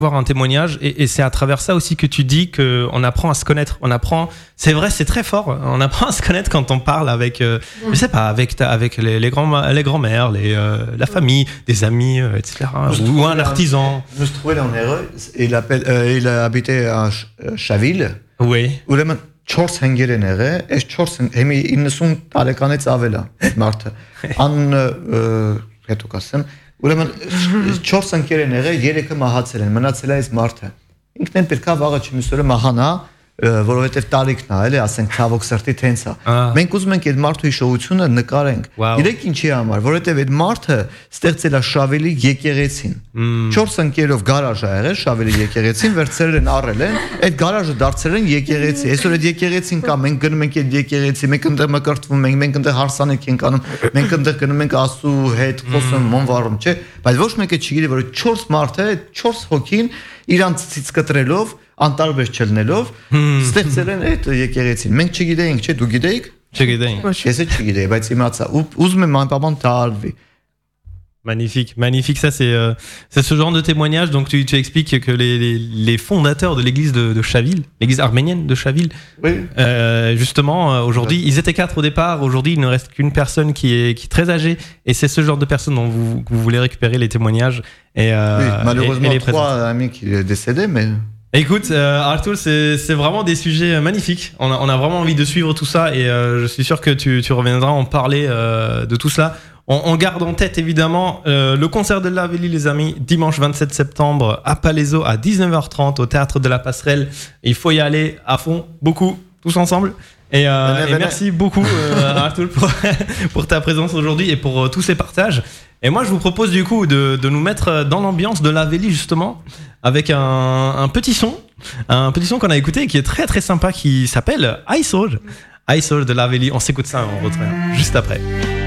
voir un témoignage et c'est à travers ça aussi que tu dis que on apprend à se connaître. C'est vrai, c'est très fort. On apprend à se connaître quand on parle avec, je sais pas, avec les grands-mères, la famille, des amis, etc. Ou un artisan. Je me trouvais en erreur. Il habitait à Chaville. Oui. Ուրեմն 4 հենգեր են եղել, այս 4 հիմի 90 տարեկանից ավել է մարդը։ Հետո կասեմ, ուրեմն 4 ընկեր են եղել, 3-ը մահացել են, մնացել է այս մարդը։ Ինքն էլ պետք է վաղը չմիսօրը մահանա, որովհետև տարիքն է, էլի, ասենք ցավոք սրտի տենց է։ Մենք ուզում ենք այդ մարդու հիշողությունը նկարենք։ Գիտեք ինչի համար, որովհետև այդ մարդը ստեղծել է Շավելի եկեղեցին։ 4 ընկերով գարաժ ա եղել, Շավելի եկեղեցին, վերցրել են, առել են, այդ գարաժը դարձրել են եկեղեցի։ Այսօր այդ եկեղեցին կա, մենք գնում ենք այդ եկեղեցի, մենք այնտեղ մկրտվում ենք, մենք այնտեղ հարսանիք ենք անում, մենք այնտեղ գնում ենք Աստծու հետ, խոսում, մոնվարում, չէ՞։ Բայց ոչ մեկը չգիտի, որ 4 մարդը, 4 հոգին իրանցից կտրելով անտարբեր չլնելով ստեղծել են այդ եկեղեցին։ Մենք չգիտեինք, չէ՞, դու գիտեիք։ Չգիտեինք։ Ես էլ չգիտեի, բայց իմացա։ Ուզում եմ անպայման դարվի։ Magnifique, magnifique. Ça, c'est ce genre de témoignage. Donc, tu expliques que les fondateurs de l'église de Chaville, l'église arménienne de Chaville, oui. Justement, aujourd'hui, ils étaient 4 au départ. Aujourd'hui, il ne reste qu'une personne qui est très âgée. Et c'est ce genre de personne dont vous voulez récupérer les témoignages. Oui, malheureusement, 3 amis qui est décédé, mais... Écoute, Arthur, c'est vraiment des sujets magnifiques. On a vraiment envie de suivre tout ça. Et je suis sûr que tu reviendras en parler de tout cela. On garde en tête évidemment le concert de Laveli, les amis, dimanche 27 septembre à Palaiseau à 19h30 au théâtre de la Passerelle. Il faut y aller à fond, beaucoup, tous ensemble. Et merci beaucoup Arthur pour ta présence aujourd'hui et pour tous ces partages. Et moi je vous propose du coup de nous mettre dans l'ambiance de Laveli justement avec un petit son qu'on a écouté et qui est très très sympa qui s'appelle I Soul de Laveli. On s'écoute ça, on retrouve juste après.